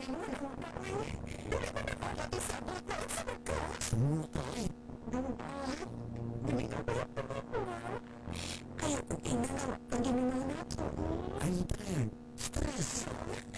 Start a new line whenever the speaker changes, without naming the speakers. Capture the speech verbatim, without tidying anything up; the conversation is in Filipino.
Sumutay. Kaya kung tingnan ang ginawa natin. Ano ba yan? Stress.